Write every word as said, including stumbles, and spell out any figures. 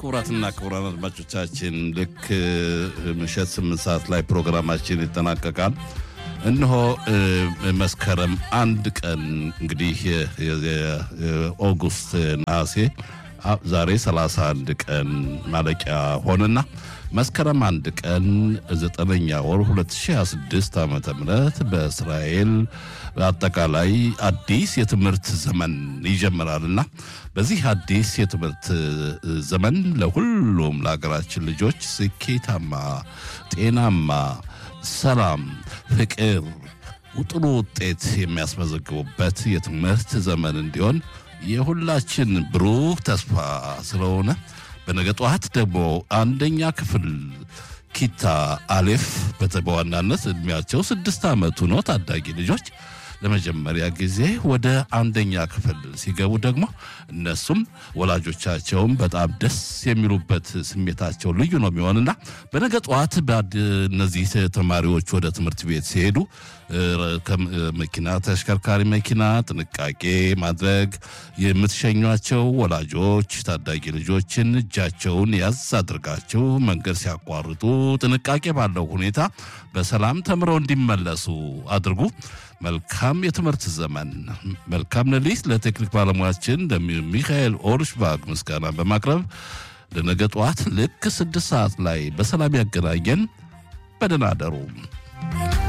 ክቡራትና ክቡራን አድማጮቻችን ልክ ምሽት ስምንት ሰዓት ላይ ፕሮግራማችን ይጠናቀቃል። እነሆ መስከረም አንድ ቀን እንግዲህ ኦገስት ነሐሴ ዛሬ ሰላሳ አንድ ቀን ማለቂያ ሆነና መስከረም አንድ ቀን ዘጠነኛ ወር ሁለት ሺህ ሃያ ስድስት ዓመተ ምህረት በእስራኤል አጠቃላይ አዲስ የትምህርት ዘመን ይጀምራልና በዚህ አዲስ የትምህርት ዘመን ለሁሉም ለሀገራችን ልጆች ስኬታማ ጤናማ ሰላም ፍቅር ጥሩ ውጤት የሚያስመዘግቡበት የትምህርት ዘመን እንዲሆን የሁላችን ብሩህ ተስፋ ስለሆነ በነገ ጠዋት ደግሞ አንደኛ ክፍል ኪታ አሌፍ በተባዋናነት እድሜያቸው ስድስት ዓመቱ ነው ታዳጊ ልጆች ለመጀመሪያ ጊዜ ወደ አንደኛ ክፍል ሲገቡ ደግሞ እነሱም ወላጆቻቸውም በጣም ደስ የሚሉበት ስሜታቸው ልዩ ነው የሚሆንና በነገ ጠዋት በእነዚህ ተማሪዎች ወደ ትምህርት ቤት ሲሄዱ ከመኪና ተሽከርካሪ መኪና ጥንቃቄ ማድረግ የምትሸኟቸው ወላጆች ታዳጊ ልጆችን እጃቸውን ያዝ አድርጋቸው መንገድ ሲያቋርጡ ጥንቃቄ ባለው ሁኔታ በሰላም ተምረው እንዲመለሱ አድርጉ። መልካም የትምህርት ዘመን መልካም ሌሊት ለቴክኒክ ባለሙያችን ሚካኤል ኦርሽባግ ምስጋና በማቅረብ ለነገ ጠዋት ልክ ስድስት ሰዓት ላይ በሰላም ያገናኘን። በደህና አደሩ።